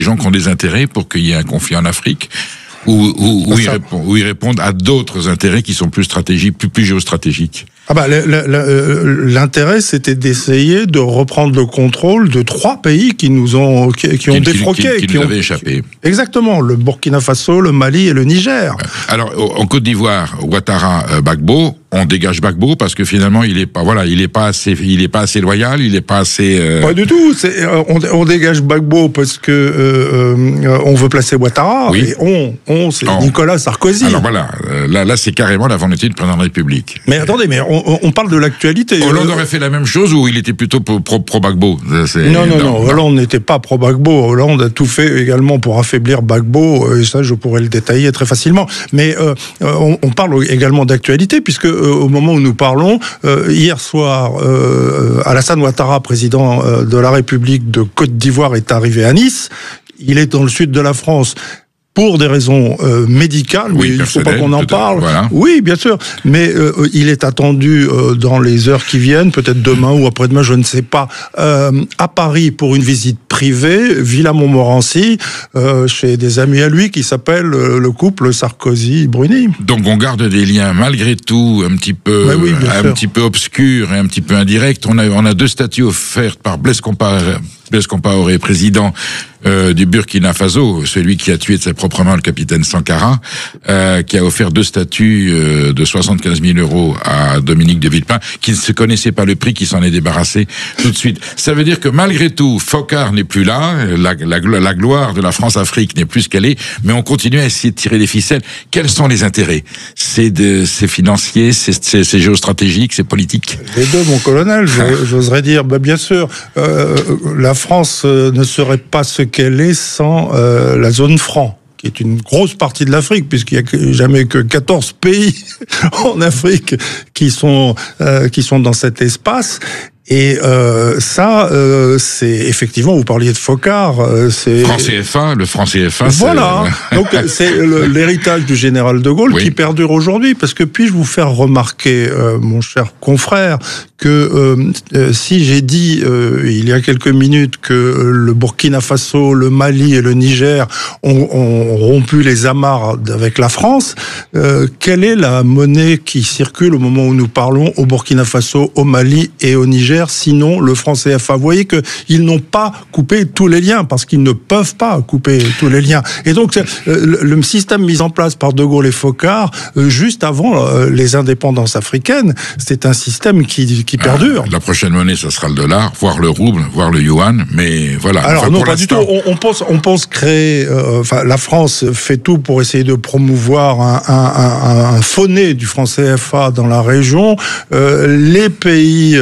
Les gens qui ont des intérêts pour qu'il y ait un conflit en Afrique, où ils répondent à d'autres intérêts qui sont plus stratégiques, plus géostratégiques. L'intérêt, c'était d'essayer de reprendre le contrôle de 3 pays qui nous ont qui ont défroqué, qui nous avaient échappé. Exactement, le Burkina Faso, le Mali et le Niger. Alors en Côte d'Ivoire, Ouattara, Gbagbo, on dégage Gbagbo parce que finalement il est pas assez loyal, il est pas assez. Pas du tout. On dégage Gbagbo parce que on veut placer Ouattara. Oui. Et c'est Nicolas Sarkozy. Alors voilà, là c'est carrément la volonté du président de la République. Mais attendez, on parle de l'actualité. Hollande aurait fait la même chose ou il était plutôt pro Gbagbo? Non. Hollande n'était pas pro Gbagbo. Hollande a tout fait également pour affaiblir Gbagbo. Et ça, je pourrais le détailler très facilement. Mais on parle également d'actualité puisque au moment où nous parlons, hier soir, Alassane Ouattara, président de la République de Côte d'Ivoire, est arrivé à Nice. Il est dans le sud de la France. Pour des raisons médicales, mais il ne faut pas qu'on en parle. Voilà. Oui, bien sûr, mais il est attendu dans les heures qui viennent, peut-être demain ou après-demain, je ne sais pas, à Paris pour une visite privée, Villa Montmorency, chez des amis à lui qui s'appellent le couple Sarkozy-Bruni. Donc on garde des liens malgré tout un petit peu, un petit peu obscurs et un petit peu indirects. On a 2 statues offertes par Blaise Compaoré, président du Burkina Faso, celui qui a tué de sa propre main le capitaine Sankara, qui a offert 2 statues de 75 000 € à Dominique de Villepin, qui ne se connaissait pas le prix, qui s'en est débarrassé tout de suite. Ça veut dire que malgré tout, Foccart n'est plus là, la gloire de la France-Afrique n'est plus ce qu'elle est, mais on continue à essayer de tirer les ficelles. Quels sont les intérêts? C'est financier, c'est géostratégique, c'est politique? Les deux, mon colonel, j'oserais dire. Bien sûr, la France ne serait pas ce qu'elle est sans la zone franc, qui est une grosse partie de l'Afrique, puisqu'il n'y a jamais que 14 pays en Afrique qui sont dans cet espace. Et c'est effectivement, vous parliez de Foccart, c'est le franc CFA. Voilà. Donc c'est l'héritage du général de Gaulle qui perdure aujourd'hui. Parce que puis-je vous faire remarquer, mon cher confrère, que si j'ai dit il y a quelques minutes que le Burkina Faso, le Mali et le Niger ont rompu les amarres avec la France, quelle est la monnaie qui circule au moment où nous parlons au Burkina Faso, au Mali et au Niger, sinon le franc CFA? Vous voyez qu'ils n'ont pas coupé tous les liens, parce qu'ils ne peuvent pas couper tous les liens. Et donc, le système mis en place par De Gaulle et Foccart, juste avant les indépendances africaines, c'est un système qui perdure. La prochaine monnaie, ça sera le dollar, voire le rouble, voire le yuan, mais voilà. Alors non, pas du tout. On pense créer... la France fait tout pour essayer de promouvoir un faux-nez du franc CFA dans la région. Les pays...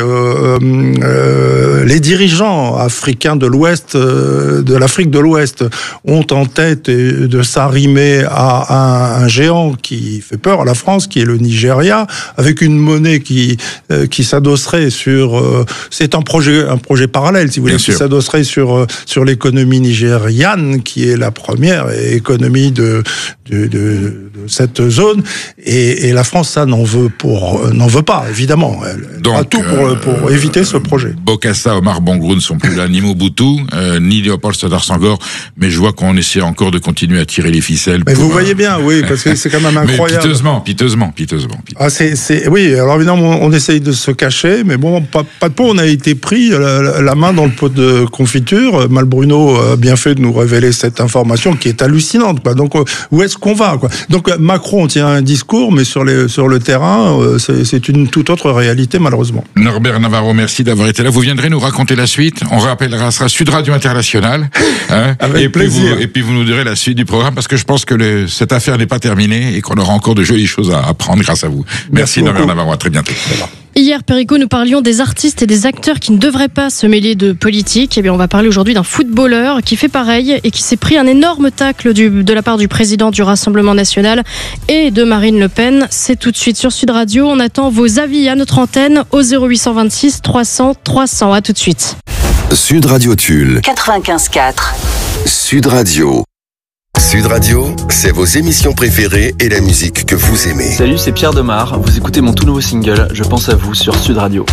les dirigeants africains de l'Ouest, de l'Afrique de l'Ouest, ont en tête de s'arrimer à un géant qui fait peur à la France, qui est le Nigeria, avec une monnaie qui s'adosserait sur... c'est un projet parallèle, si vous voulez, qui s'adosserait sur l'économie nigériane, qui est la première économie de cette zone, et la France, ça, n'en veut pas, évidemment. Elle a tout pour éviter ce projet. Bokassa, Omar Bongo ne sont plus là, ni Mobutu, ni Léopold Sédar Senghor, mais je vois qu'on essaie encore de continuer à tirer les ficelles. Mais vous voyez bien, oui, parce que c'est quand même incroyable. Mais piteusement. Oui, alors évidemment, on essaye de se cacher, mais bon, pas de peau, on a été pris la main dans le pot de confiture. Malbruno a bien fait de nous révéler cette information qui est hallucinante, quoi. Donc, où est-ce qu'on va, quoi? Donc, Macron tient un discours, mais sur le terrain, c'est une toute autre réalité, malheureusement. Norbert Navarro, merci d'avoir été là. Vous viendrez nous raconter la suite. On rappellera, ce sera Sud Radio International. Avec plaisir. Et puis vous nous direz la suite du programme, parce que je pense que cette affaire n'est pas terminée et qu'on aura encore de jolies choses à apprendre grâce à vous. Merci Norbert Navarro, à très bientôt. Hier, Perico, nous parlions des artistes et des acteurs qui ne devraient pas se mêler de politique. Eh bien, on va parler aujourd'hui d'un footballeur qui fait pareil et qui s'est pris un énorme tacle de la part du président du Rassemblement National et de Marine Le Pen. C'est tout de suite sur Sud Radio. On attend vos avis à notre antenne au 0826 300 300. À tout de suite. Sud Radio Tulle 95.4. Sud Radio. Sud Radio, c'est vos émissions préférées et la musique que vous aimez. Salut, c'est Pierre Demar. Vous écoutez mon tout nouveau single, Je pense à vous, sur Sud Radio.